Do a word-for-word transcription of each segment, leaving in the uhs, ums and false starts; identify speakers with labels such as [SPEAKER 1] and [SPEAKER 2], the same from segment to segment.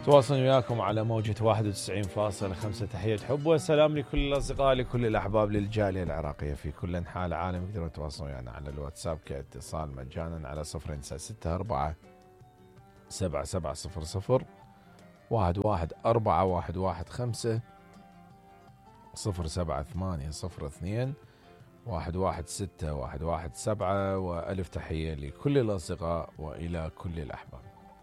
[SPEAKER 1] تواصل وياكم على موجة واحد وتسعين فاصلة خمسة. تحية حب وسلام لكل الأصدقاء، لكل الأحباب، للجالية العراقية في كل أنحاء العالم. يقدرون يتواصلون ويانا يعني على الواتساب كاتصال مجانا على صفر تسعة ستة أربعة سبعة سبعة صفر صفر واحد واحد أربعة واحد واحد خمسة صفر سبعة ثمانية صفر اثنين واحد واحد ستة واحد واحد سبعة. وألف تحية لكل الأصدقاء وإلى كل الأحباب.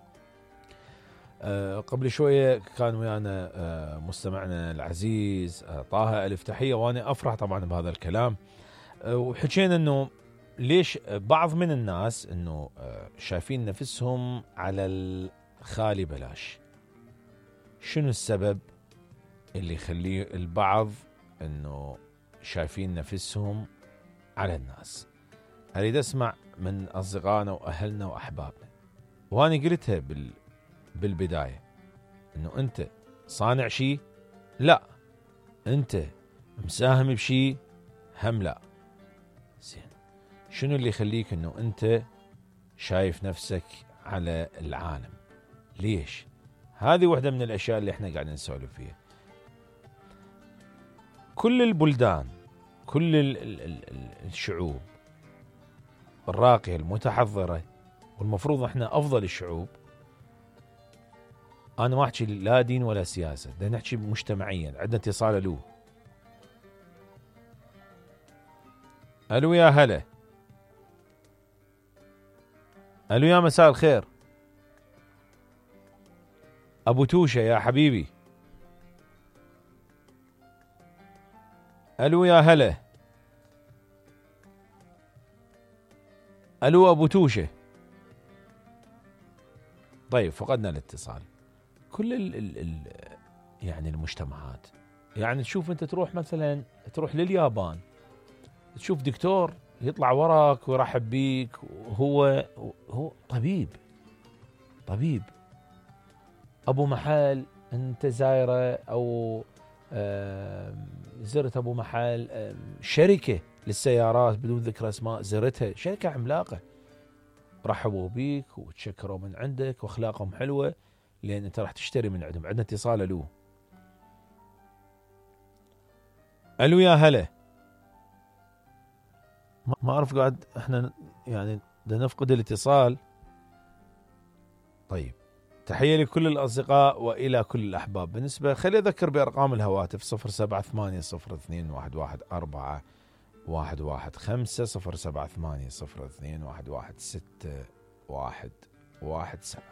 [SPEAKER 1] أه قبل شوية كان ويانا أه مستمعنا العزيز أه طه، ألف تحية، وأنا أفرح طبعا بهذا الكلام. أه وحكينا أنه ليش بعض من الناس أنه أه شايفين نفسهم على الخالي بلاش. شنو السبب اللي يخليه البعض أنه شايفين نفسهم على الناس؟ أريد أسمع من أصدقائنا وأهلنا وأحبابنا. وأنا قلتها بال بالبداية انه انت صانع شيء؟ لا. انت مساهم بشيء؟ هم لا. زين، شنو اللي يخليك انه انت شايف نفسك على العالم؟ ليش؟ هذه واحدة من الاشياء اللي احنا قاعدين نسولف فيها. كل البلدان، كل ال ال ال الشعوب الراقية المتحضرة، والمفروض احنا افضل الشعوب. أنا ما أحكي لا دين ولا سياسة، بدنا نحكي مجتمعيا. عندنا اتصال. ألو ألو يا هلا. ألو يا مساء الخير. أبو توشة يا حبيبي. ألو يا هلا. ألو أبو توشة. طيب فقدنا الاتصال. كل ال ال ال يعني المجتمعات، يعني تشوف انت تروح مثلا تروح لليابان، تشوف دكتور يطلع وراك ويرحب بيك، وهو هو طبيب طبيب ابو محل انت زايره، او زرت ابو محل شركه للسيارات بدون ذكر اسماء، زرتها شركه عملاقه، رحبوا بيك وتشكروا من عندك واخلاقهم حلوه لان انت راح تشتري من عندهم. عندنا اتصال. الو الو يا هلا. ما اعرف، قاعد احنا يعني بدنا نفقد الاتصال. طيب تحيه لكل الاصدقاء والى كل الاحباب. بالنسبه خلي اذكر بارقام الهواتف صفر سبعة ثمانية صفر اثنين واحد واحد أربعة واحد واحد خمسة صفر سبعة ثمانية صفر اثنين واحد واحد ستة واحد واحد سبعة.